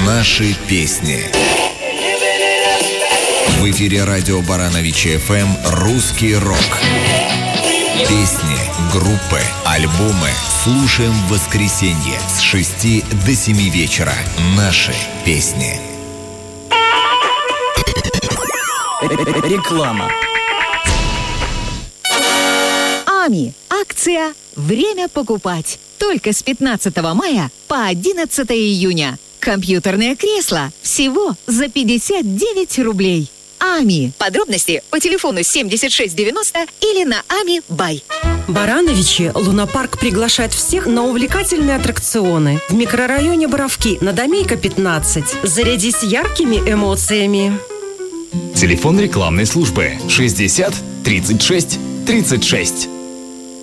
Наши песни. В эфире радио Барановичи ФМ «Русский рок». Песни, группы, альбомы слушаем в воскресенье с 6 до 7 вечера. Наши песни. Реклама. АМИ. Акция «Время покупать». Только с 15 мая по 11 июня. Компьютерное кресло всего за 59 рублей. АМИ. Подробности по телефону 7690 или на АМИ Бай. Барановичи Лунапарк приглашает всех на увлекательные аттракционы. В микрорайоне Боровки на Домейка 15. Зарядись яркими эмоциями. Телефон рекламной службы 60 36 36.